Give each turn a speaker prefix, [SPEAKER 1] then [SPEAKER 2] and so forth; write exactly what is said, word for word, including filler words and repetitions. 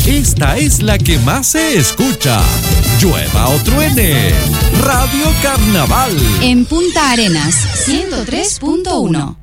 [SPEAKER 1] esta es la que más se escucha. Llueva o truene, Radio Carnaval.
[SPEAKER 2] En Punta Arenas, ciento tres punto uno.